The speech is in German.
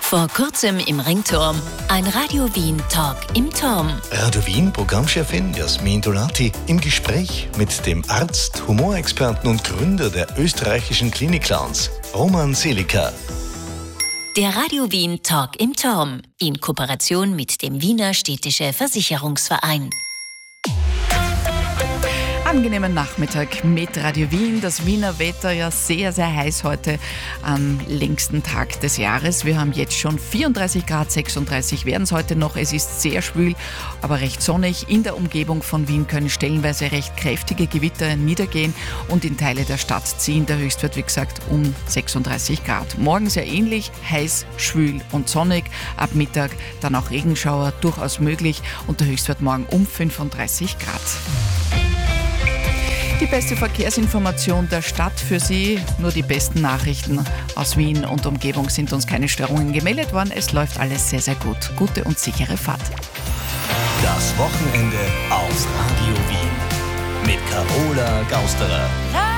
Vor kurzem im Ringturm. Ein Radio Wien Talk im Turm. Radio Wien Programmchefin Jasmin Dolati im Gespräch mit dem Arzt, Humorexperten und Gründer der österreichischen Klinik-Clowns, Roman Seliker. Der Radio Wien Talk im Turm. In Kooperation mit dem Wiener Städtische Versicherungsverein. Angenehmen Nachmittag mit Radio Wien. Das Wiener Wetter ja sehr, sehr heiß heute am längsten Tag des Jahres. Wir haben jetzt schon 34 Grad, 36 werden es heute noch. Es ist sehr schwül, aber recht sonnig. In der Umgebung von Wien können stellenweise recht kräftige Gewitter niedergehen und in Teile der Stadt ziehen. Der Höchstwert, wie gesagt, um 36 Grad. Morgen sehr ähnlich, heiß, schwül und sonnig. Ab Mittag dann auch Regenschauer durchaus möglich und der Höchstwert morgen um 35 Grad. Die beste Verkehrsinformation der Stadt für Sie. Nur die besten Nachrichten aus Wien und Umgebung sind uns keine Störungen gemeldet worden. Es läuft alles sehr, sehr gut. Gute und sichere Fahrt. Das Wochenende auf Radio Wien mit Carola Gausterer.